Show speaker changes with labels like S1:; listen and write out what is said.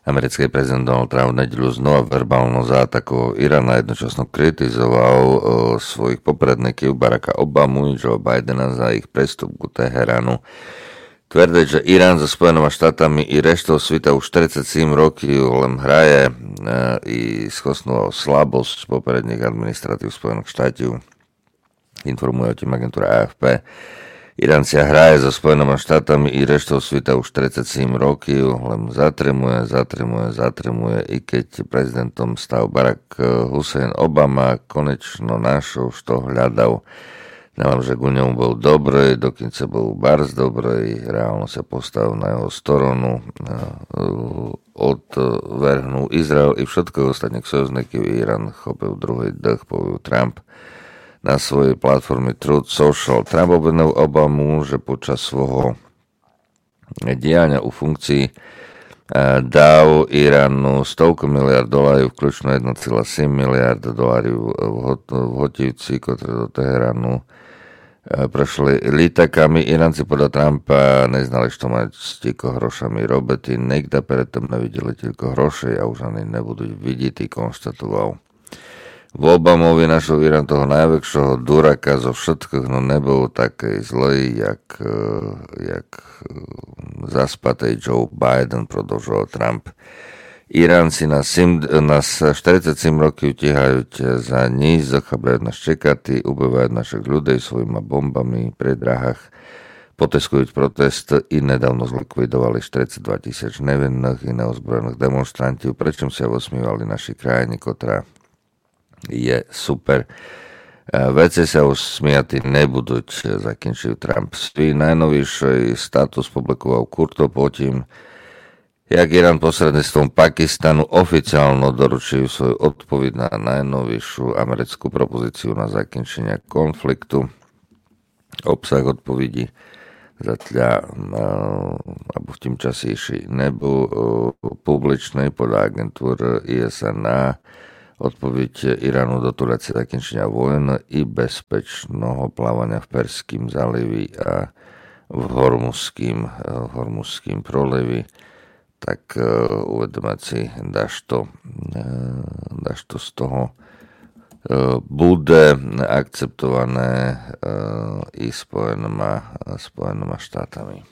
S1: Americký prezident Donald Trump v nedeľu znova verbálno zaatakoval Irán a jednočasno kritizoval svojich popredníkov Baracka Obamu i Joe Bidena za ich prestup ku Teheránu. Tvrdiť, že Irán so Spojenými štátami i reštou sveta už 47 rokov len hraje i schosnula slabosť popredných administratív Spojených štátov. Informuje o tým agentúra AFP. Iráncia hraje so Spojenými štátami i reštou sveta už 37 rokov, len zatremuje, i keď prezidentom stal Barack Hussein Obama konečno našou, što hľadal. Neviem, že ku ňomu bol dobrý, dokonca bol bars dobrý, reálno sa postavil na jeho stranu, odvrhnul Izrael i všetko ostatných sojuzníkov. Irán chopil druhý dých, povedal Trump na svojej platforme Truth Social. Trump obvinil Obamu, že počas svojho diania u funkcií dal Iránu $100 miliard, vključno $1,7 miliarda v hotivci, ktoré do Teheránu prešli litakami. Iránci podľa Trumpa neznali, što mať s týko hrošami robiť. Nikda predtým nevideli týko hrošej a už ani nebudú vidieť, konštatoval. V Obamovi našol Irán toho najväčšieho duraka zo všetkých, no nebol taký zlý, jak zaspatý Joe Biden, prodlžoval Trump. Iránci nás 47 rokov tihajú za níž, zachabľajú nás čekatí, ubývajú našich ľudí svojimi bombami pri drahách, poteskujú protest i nedávno zlikvidovali 42 000 nevinných i neozbrojených demonstrantov, prečo sa osmívali naši krajine, ktorá je super. Veci sa už smiati nebudú, zakončil Trump. Svoj najnovejší status publikoval kurto potím, jak Irán posredníctvom Pakistanu oficiálno doručil svoju odpoveď na najnovejšiu americkú propozíciu na zakončenie konfliktu. Obsah odpovedí zatiaľ alebo v tým časejší nebol publičný podľa agentúry ISNA. Odpoveď Iránu dotúľať sa zakončenia vojny i bezpečného plávania v Perským zálivi a v Hormuzským prolivi. Tak uvedomať si, dáš to z toho bude akceptované i Spojenými štátami.